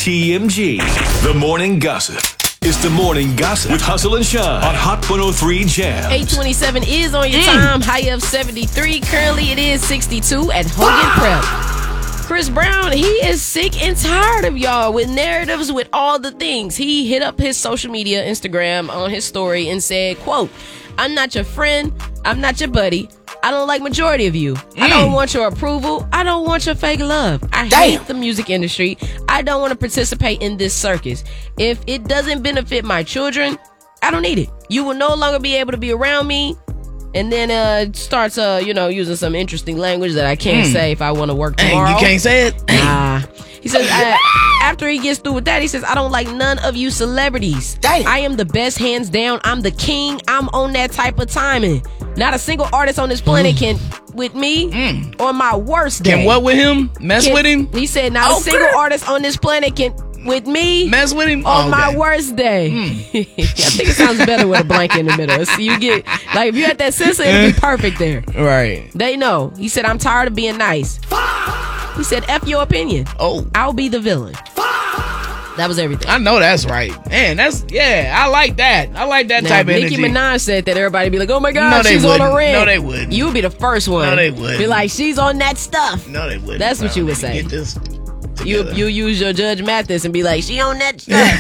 TMG, The Morning Gossip. It's The Morning Gossip with Hustle and Shine on Hot 103 Jams. 827 is on your time. High of 73. Currently, it is 62 at Hogan Prep. Chris Brown, he is sick and tired of y'all with narratives, with all the things. He hit up his social media, Instagram, on his story and said, quote, "I'm not your friend. I'm not your buddy. I don't like majority of you. I don't want your approval. I don't want your fake love. I hate the music industry. I don't want to participate in this circus. If it doesn't benefit my children, I don't need it. You will no longer be able to be around me." And then starts, using some interesting language that I can't say if I want to work tomorrow. You can't say it? He says, after he gets through with that, he says, "I don't like none of you celebrities. I am the best, hands down. I'm the king. I'm on that type of timing. Not a single artist on this planet can, with me, on my worst day." Can what with him? Mess with him? He said, "Not a single artist on this planet can, with me, mess with him on my worst day." I think it sounds better with a blank in the middle. So you get, like, if you had that sensor, it'd be perfect there. Right. They know. He said, "I'm tired of being nice." He said, "F your opinion. I'll be the villain." That was everything. I know that's right. Man, I like that. I like that type of energy. Nicki Minaj said that, everybody be like, "Oh my God, she's on a rant." No, they wouldn't. You would be the first one. No, they wouldn't. Be like, "She's on that stuff." No, they wouldn't. That's what you would say. Get this You use your Judge Mathis and be like, "She on that stuff."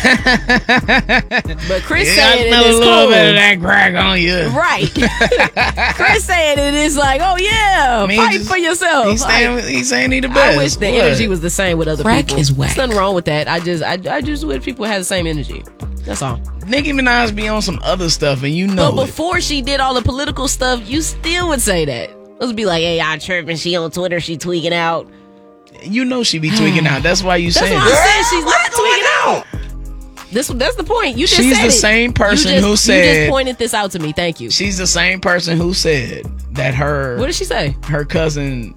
But Chris saying I smell it is a little cool. bit of that crack on you. Right. Chris saying it is like, "Oh yeah, fight for yourself." He's saying he the best. I wish the energy was the same with other Crack people. is whack. There's nothing wrong with that. I just wish people had the same energy. That's all. Nicki Minaj be on some other stuff, and you know But before she did all the political stuff, you still would say that. Let's be like, "Hey, I tripping. She on Twitter. She tweaking out." You know she be tweaking out. That's why you saying. That's why I'm saying she's not tweaking out. That's the point. You just she's said the it. same person who said. You just pointed this out to me. Thank you. She's the same person who said that her. What did she say? Her cousin's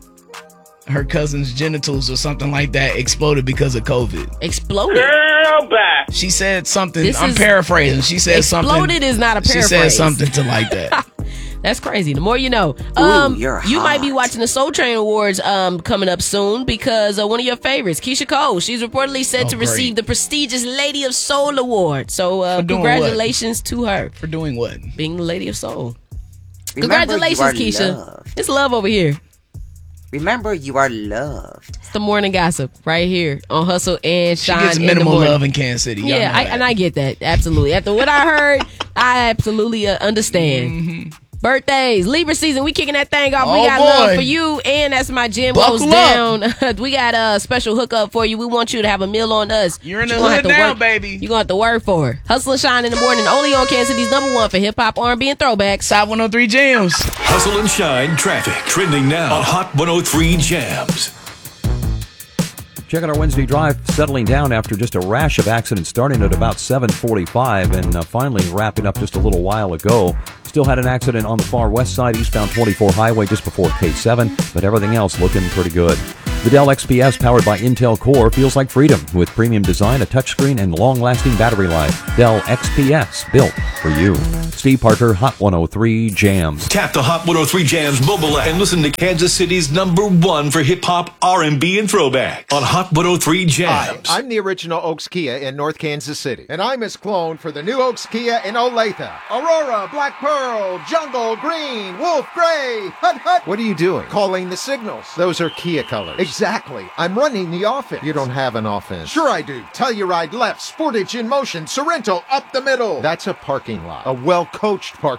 genitals or something like that exploded because of COVID. Exploded? Girl, back. She said something. I'm paraphrasing. She said something. Exploded is not a paraphrase. She said something to like that. That's crazy. The more you know. You might be watching the Soul Train Awards coming up soon because one of your favorites, Keisha Cole, she's reportedly set to receive the prestigious Lady of Soul Award. So congratulations to her. For doing what? Being the Lady of Soul. Remember, congratulations, Keisha. Loved. It's love over here. Remember, you are loved. It's the Morning Gossip right here on Hustle and Shine. She gets minimal love in Kansas City. Yeah, and I get that. Absolutely. After what I heard, I absolutely understand. Mm-hmm. Birthdays, Libra season, we kicking that thing off. We got love for you, and that's my gym goes down. We got a special hookup for you. We want you to have a meal on us. You're in the hood now, baby. You're going to have to work for it. Hustle and Shine in the morning, only on Kansas City's #1 for hip-hop, R&B, and throwbacks. Hot 103 Jams. Hustle and Shine traffic, trending now on Hot 103 Jams. Check out our Wednesday drive, settling down after just a rash of accidents starting at about 7:45 and finally wrapping up just a little while ago. Still had an accident on the far west side, eastbound 24 highway just before K7, but everything else looking pretty good. The Dell XPS, powered by Intel Core, feels like freedom with premium design, a touchscreen, and long-lasting battery life. Dell XPS, built for you. Steve Parker, Hot 103 Jams. Tap the Hot 103 Jams mobile app and listen to Kansas City's #1 for hip-hop, R&B, and throwback on Hot 103 Jams. Hi, I'm the original Oaks Kia in North Kansas City, and I'm his clone for the new Oaks Kia in Olathe. Aurora, Black Pearl, Jungle, Green, Wolf, Gray, Hut, Hut. What are you doing? Calling the signals. Those are Kia colors. Exactly. I'm running the offense. You don't have an offense. Sure I do. Telluride left, Sportage in motion, Sorrento up the middle. That's a parking lot. A well-coached parking